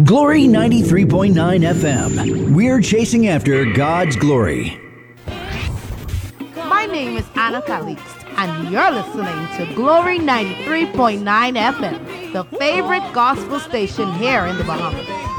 Glory 93.9 FM. We're chasing after God's glory. My name is Anna Calixte, and you're listening to Glory 93.9 FM, the favorite gospel station here in the Bahamas.